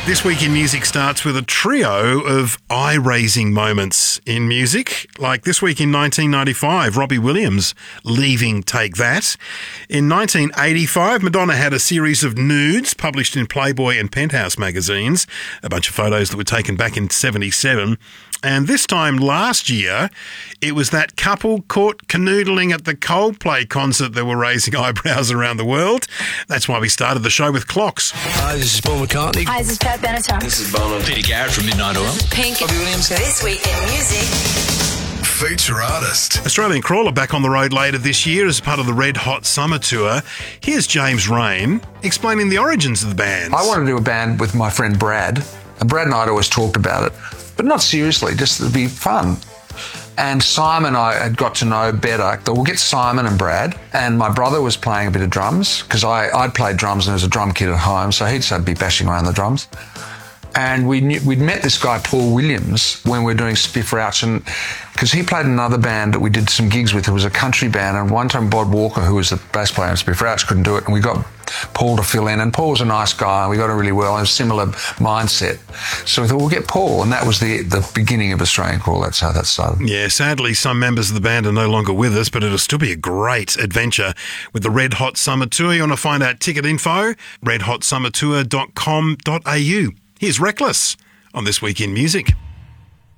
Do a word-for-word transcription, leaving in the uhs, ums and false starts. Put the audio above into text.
This Week in Music starts with a trio of eye-raising moments in music. Like this week in nineteen ninety-five, Robbie Williams leaving Take That. In nineteen eighty-five, Madonna had a series of nudes published in Playboy and Penthouse magazines, a bunch of photos that were taken back in seventy-seven. And this time last year, it was that couple caught canoodling at the Coldplay concert that were raising eyebrows around the world. That's why we started the show with Clocks. Hi, this is Paul McCartney. Hi, this is Pat Benatar. This is Bono. Peter Garrett from Midnight Oil. Pink. Robbie Williams. This Week in Music. Feature artist. Australian Crawler back on the road later this year as part of the Red Hot Summer Tour. Here's James Rain explaining the origins of the band. I wanted to do a band with my friend Brad, and Brad and I had always talked about it, but not seriously, just to be fun. And Simon I had got to know better. We'll get Simon and Brad, and my brother was playing a bit of drums because I'd played drums and there was a drum kit at home, so he'd sort of be bashing around the drums. And we knew, we'd met this guy, Paul Williams, when we were doing Spiff Rouch, and because he played in another band that we did some gigs with. It was a country band, and one time Bod Walker, who was the bass player in Spiff Rouch, couldn't do it, and we got Paul to fill in, and Paul was a nice guy, and we got on really well, and a similar mindset. So we thought, we'll get Paul, and that was the, the beginning of Australian Crawl. That's how that started. Yeah, sadly, some members of the band are no longer with us, but it'll still be a great adventure with the Red Hot Summer Tour. You want to find out ticket info? red hot summer tour dot com dot a u. Here's Reckless on This Week in Music.